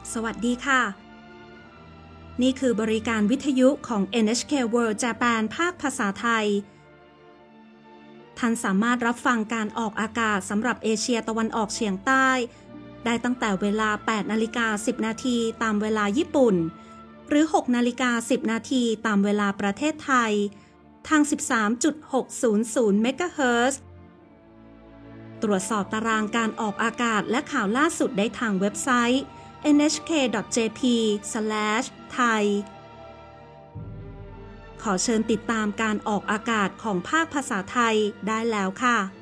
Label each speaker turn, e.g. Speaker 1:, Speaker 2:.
Speaker 1: สวัสดีค่ะนี่คือบริการวิทยุของ NHK World Japan ภาคภาษาไทยท่านสามารถรับฟังการออกอากาศสำหรับเอเชียตะวันออกเฉียงใต้ได้ตั้งแต่เวลา 8:10 นาทีตามเวลาญี่ปุ่นหรือ 6:10 นาทีตามเวลาประเทศไทยทาง 13.600 เมกะเฮิรตซ์ตรวจสอบตารางการออกอากาศและข่าวล่าสุดได้ทางเว็บไซต์ nhk.jp/thai ขอเชิญติดตามการออกอากาศของภาคภาษาไทยได้แล้วค่ะ